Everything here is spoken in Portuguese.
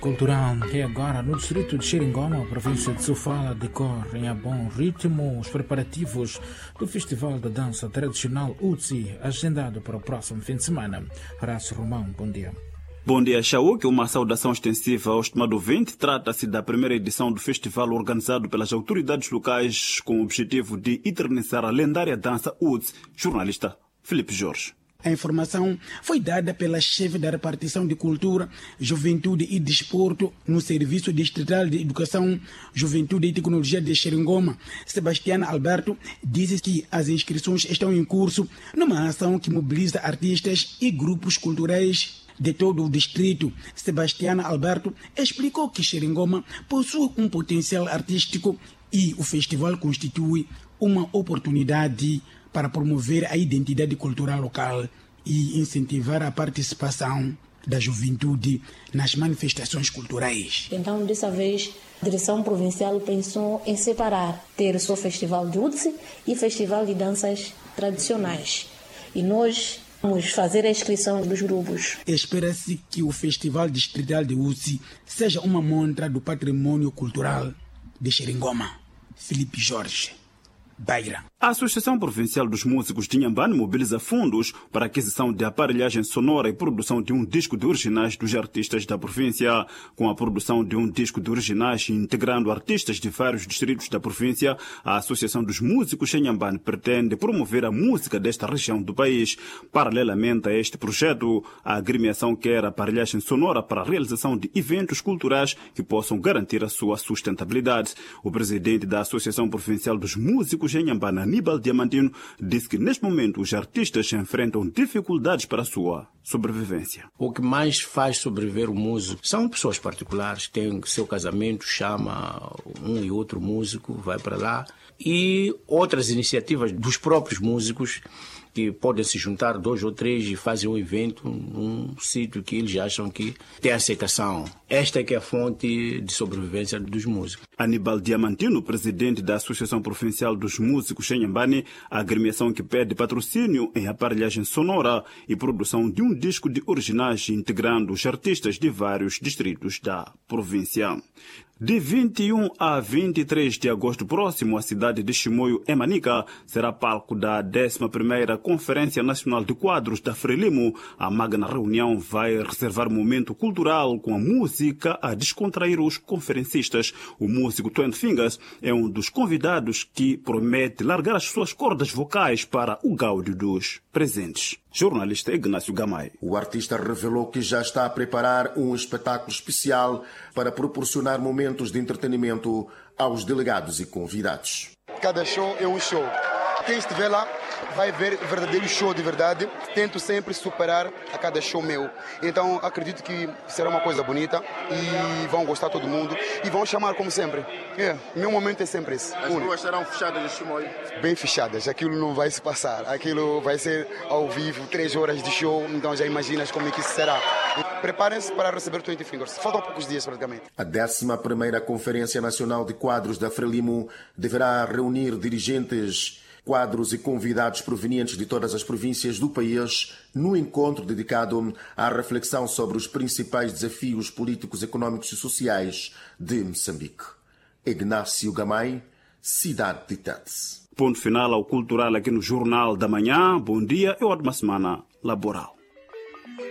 Cultural e agora no distrito de Xeringoma, província de Sofala, decorrem a bom ritmo os preparativos do Festival da Dança Tradicional UTSI, agendado para o próximo fim de semana. Horácio Romão, bom dia. Bom dia, Chauk. Uma saudação extensiva ao estimado ouvinte. Trata-se da primeira edição do festival organizado pelas autoridades locais com o objetivo de eternizar a lendária dança UTSI. Jornalista Filipe Jorge. A informação foi dada pela chefe da repartição de Cultura, Juventude e Desporto no Serviço Distrital de Educação, Juventude e Tecnologia de Xeringoma. Sebastiana Alberto disse que as inscrições estão em curso numa ação que mobiliza artistas e grupos culturais de todo o distrito. Sebastiana Alberto explicou que Xeringoma possui um potencial artístico e o festival constitui uma oportunidade para promover a identidade cultural local e incentivar a participação da juventude nas manifestações culturais. Então, dessa vez, a direção provincial pensou em separar, ter o seu festival de UTSI e festival de danças tradicionais. E nós vamos fazer a inscrição dos grupos. Espera-se que o Festival Distrital de UTSI seja uma montra do patrimônio cultural de Xeringoma. Filipe Jorge, Beira. A Associação Provincial dos Músicos de Inhambane mobiliza fundos para a aquisição de aparelhagem sonora e produção de um disco de originais dos artistas da província. Com a produção de um disco de originais integrando artistas de vários distritos da província, a Associação dos Músicos de Inhambane pretende promover a música desta região do país. Paralelamente a este projeto, a agremiação quer aparelhagem sonora para a realização de eventos culturais que possam garantir a sua sustentabilidade. O presidente da Associação Provincial dos Músicos de Inhambane, Aníbal Diamantino, disse que neste momento os artistas enfrentam dificuldades para a sua sobrevivência. O que mais faz sobreviver o músico são pessoas particulares que têm seu casamento, chama um e outro músico, vai para lá, e outras iniciativas dos próprios músicos que podem se juntar 2 ou 3 e fazem um evento num sítio que eles acham que tem aceitação. Esta é que é a fonte de sobrevivência dos músicos. Aníbal Diamantino, presidente da Associação Provincial dos Músicos em Inhambane, a agremiação que pede patrocínio em aparelhagem sonora e produção de um disco de originais integrando os artistas de vários distritos da província. De 21 a 23 de agosto próximo, a cidade de Chimoio, em Manica, será palco da 11ª Conferência Nacional de Quadros da Frelimo. A magna reunião vai reservar momento cultural com a música a descontrair os conferencistas. O músico 20 Fingers é um dos convidados que promete largar as suas cordas vocais para o gáudio dos presentes. Jornalista Ignácio Gamay. O artista revelou que já está a preparar um espetáculo especial para proporcionar momentos de entretenimento aos delegados e convidados. Cada show é um show. Quem estiver lá vai ver verdadeiro show de verdade. Tento sempre superar a cada show meu. Então acredito que será uma coisa bonita e vão gostar todo mundo e vão chamar como sempre. Meu momento é sempre esse. As ruas estarão fechadas de Chimoio? Bem fechadas. Aquilo não vai se passar. Aquilo vai ser ao vivo, 3 horas de show. Então já imaginas como é que isso será. Preparem-se para receber 20 Fingers. Faltam poucos dias praticamente. A 11ª Conferência Nacional de Quadros da Frelimo deverá reunir dirigentes, quadros e convidados provenientes de todas as províncias do país no encontro dedicado à reflexão sobre os principais desafios políticos, econômicos e sociais de Moçambique. Ignácio Gamay, Cidade de Tete. Ponto final ao cultural aqui no Jornal da Manhã. Bom dia e ótima semana laboral.